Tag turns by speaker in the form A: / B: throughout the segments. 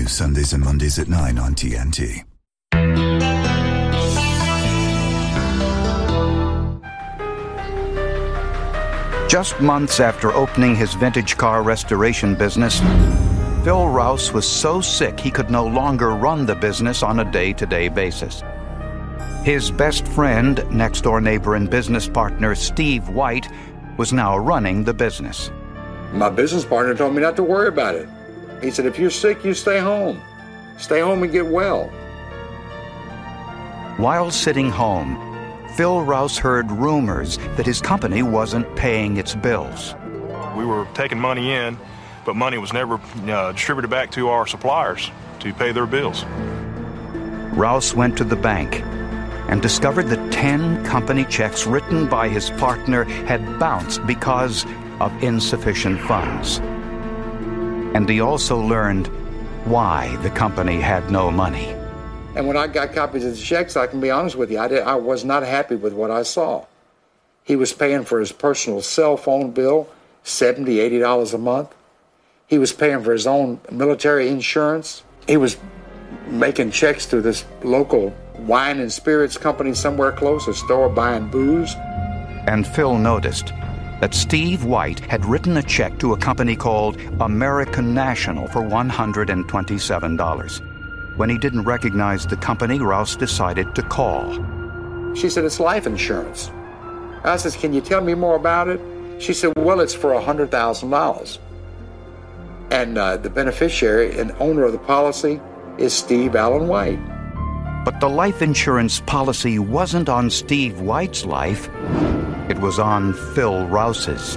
A: Sundays and Mondays at 9 on TNT.
B: Just months after opening his vintage car restoration business, Phil Rouse was so sick he could no longer run the business on a day-to-day basis. His best friend, next-door neighbor and business partner Steve White, was now running the business.
C: My business partner told me not to worry about it. He said, if you're sick, you stay home. Stay home and get well.
B: While sitting home, Phil Rouse heard rumors that his company wasn't paying its bills.
D: We were taking money in, but money was never distributed back to our suppliers to pay their bills.
B: Rouse went to the bank and discovered that 10 company checks written by his partner had bounced because of insufficient funds. And he also learned why the company had no money.
C: And when I got copies of the checks, I can be honest with you, I was not happy with what I saw. He was paying for his personal cell phone bill, $70, $80 a month. He was paying for his own military insurance. He was making checks to this local wine and spirits company somewhere close, a store buying booze.
B: And Phil noticed that Steve White had written a check to a company called American National for $127. When he didn't recognize the company, Rouse decided to call.
C: She said, it's life insurance. I said, can you tell me more about it? She said, well, it's for $100,000. And the beneficiary and owner of the policy is Steve Allen White.
B: But the life insurance policy wasn't on Steve White's life. It was on Phil Rouse's.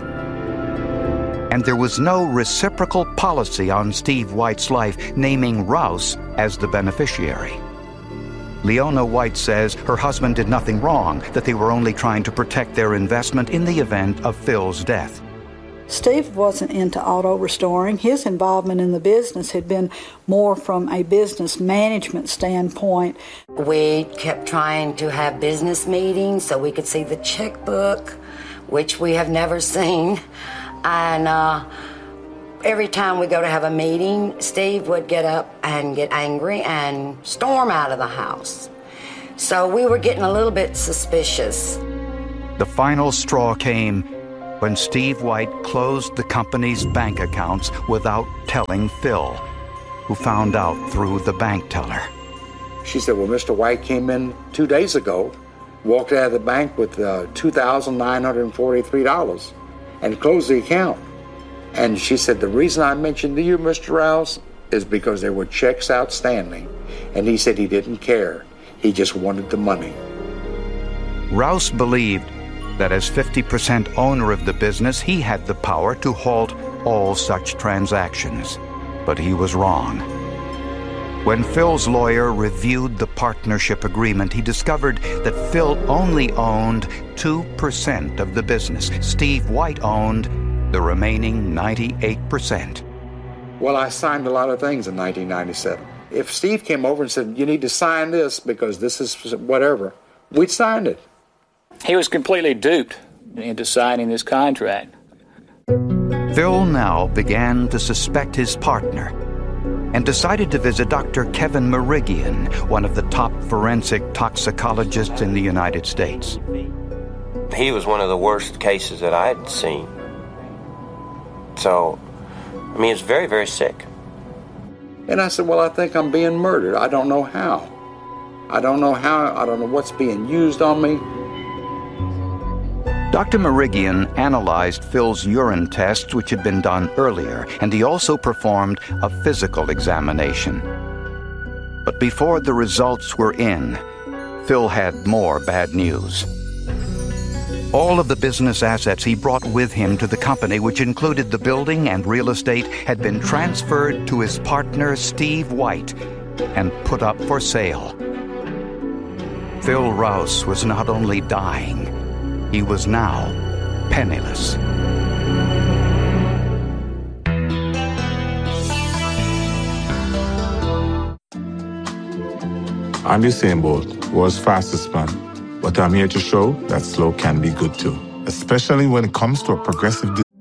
B: And there was no reciprocal policy on Steve White's life naming Rouse as the beneficiary. Leona White says her husband did nothing wrong, that they were only trying to protect their investment in the event of Phil's death.
E: Steve wasn't into auto restoring. His involvement in the business had been more from a business management standpoint.
F: We kept trying to have business meetings so we could see the checkbook, which we have never seen. And every time we go to have a meeting, Steve would get up and get angry and storm out of the house. So we were getting a little bit suspicious.
B: The final straw came when Steve White closed the company's bank accounts without telling Phil, who found out through the bank teller.
C: She said, well, Mr. White came in 2 days ago, walked out of the bank with $2,943 and closed the account. And she said, the reason I mentioned to you, Mr. Rouse, is because there were checks outstanding. And he said he didn't care. He just wanted the money.
B: Rouse believed that as 50% owner of the business, he had the power to halt all such transactions. But he was wrong. When Phil's lawyer reviewed the partnership agreement, he discovered that Phil only owned 2% of the business. Steve White owned the remaining 98%.
C: Well, I signed a lot of things in 1997. If Steve came over and said, you need to sign this because this is whatever, we'd signed it.
G: He was completely duped into signing this contract.
B: Phil now began to suspect his partner and decided to visit Dr. Kevin Merigian, one of the top forensic toxicologists in the United States.
H: He was one of the worst cases that I had seen. So, I mean, he was very, very sick.
C: And I said, well, I think I'm being murdered. I don't know how. I don't know what's being used on me.
B: Dr. Merigian analyzed Phil's urine tests, which had been done earlier, and he also performed a physical examination. But before the results were in, Phil had more bad news. All of the business assets he brought with him to the company, which included the building and real estate, had been transferred to his partner, Steve White, and put up for sale. Phil Rouse was not only dying, he was now penniless.
I: I'm Usain Bolt, world's fastest man. But I'm here to show that slow can be good too, especially when it comes to a progressive